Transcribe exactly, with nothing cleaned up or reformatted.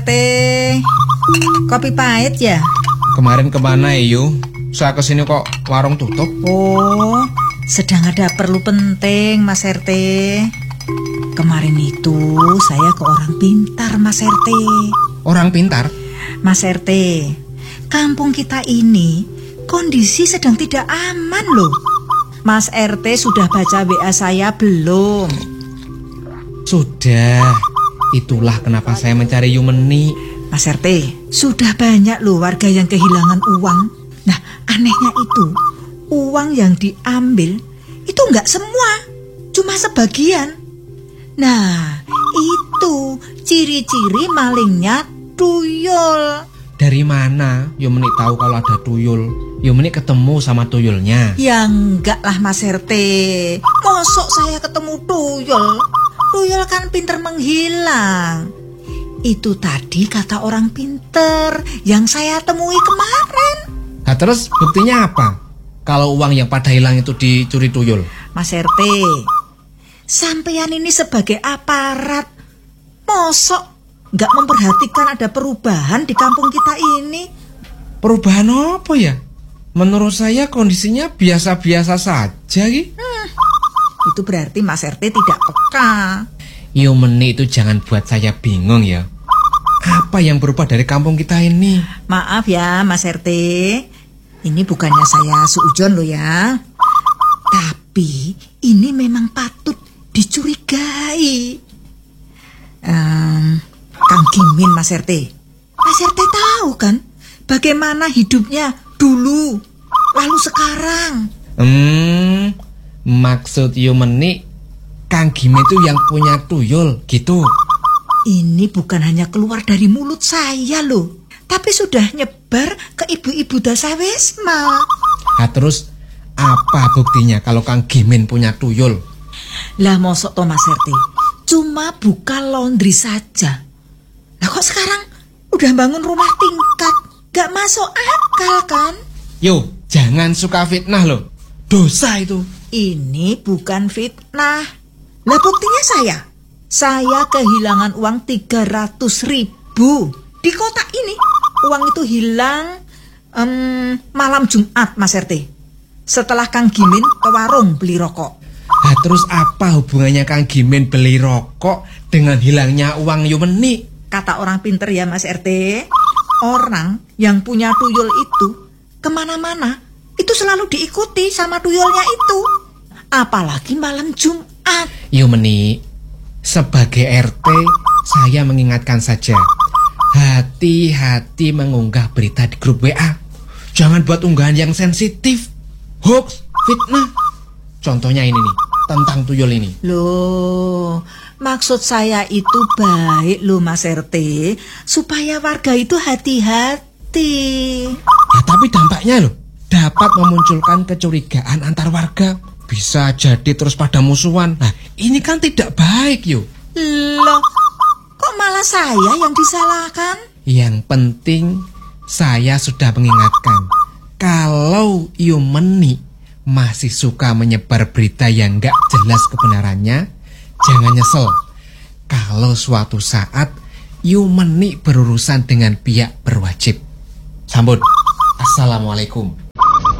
Teh, kopi pahit ya? Kemarin kemana Yu? Saya kesini kok warung tutup. Oh, sedang ada perlu penting Mas R T. Kemarin itu saya ke orang pintar Mas R T. Orang pintar? Mas R T, kampung kita ini kondisi sedang tidak aman loh. Mas R T sudah baca W A saya belum? Sudah. Itulah kenapa saya mencari Yumeni. Mas R T, sudah banyak loh warga yang kehilangan uang. Nah, anehnya itu, uang yang diambil itu enggak semua, cuma sebagian. Nah, itu ciri-ciri malingnya tuyul. Dari mana Yumeni tahu kalau ada tuyul? Yumeni ketemu sama tuyulnya? Ya enggak lah Mas R T. Mosok saya ketemu tuyul? Tuyul kan pinter menghilang. Itu tadi kata orang pinter yang saya temui kemarin. Nah terus buktinya apa? Kalau uang yang pada hilang itu dicuri tuyul? Mas R T, sampeyan ini sebagai aparat, mosok gak memperhatikan ada perubahan di kampung kita ini? Perubahan apa ya? Menurut saya kondisinya biasa-biasa saja gitu. Hmm, itu berarti Mas R T tidak peka. Yumeni itu jangan buat saya bingung ya. Apa yang berubah dari kampung kita ini? Maaf ya Mas R T, ini bukannya saya suujon loh ya. Tapi ini memang patut dicurigai. um, Kang Gimin Mas R T, Mas R T tahu kan bagaimana hidupnya dulu lalu sekarang? Hmm, maksud Yumeni Kang Gimin itu yang punya tuyul gitu? Ini bukan hanya keluar dari mulut saya loh, tapi sudah nyebar ke ibu-ibu dasawisma. Nah terus apa buktinya kalau Kang Gimin punya tuyul? Lah mosok to Mas R T, cuma buka laundry saja. Lah kok sekarang udah bangun rumah tingkat? Gak masuk akal kan? Yo, jangan suka fitnah loh. Dosa itu. Ini bukan fitnah. Lah buktinya saya Saya kehilangan uang tiga ratus ribu di kota ini. Uang itu hilang um, malam Jumat Mas R T, setelah Kang Gimin ke warung beli rokok. Nah terus apa hubungannya Kang Gimin beli rokok dengan hilangnya uang Yumeni? Kata orang pinter ya Mas R T, orang yang punya tuyul itu kemana-mana itu selalu diikuti sama tuyulnya itu. Apalagi malam Jumat. Yumeni, sebagai R T saya mengingatkan saja, hati-hati mengunggah berita di grup W A. Jangan buat unggahan yang sensitif, hoax, fitnah. Contohnya ini nih, tentang tuyul ini. Loh, maksud saya itu baik loh Mas R T, supaya warga itu hati-hati. Nah, tapi dampaknya loh, dapat memunculkan kecurigaan antar warga. Bisa jadi terus pada musuhan. Nah, ini kan tidak baik yuk. Loh, kok malah saya yang disalahkan? Yang penting saya sudah mengingatkan, kalau Yumeni masih suka menyebar berita yang gak jelas kebenarannya, jangan nyesel kalau suatu saat Yumeni berurusan dengan pihak berwajib. Sambut. Assalamualaikum.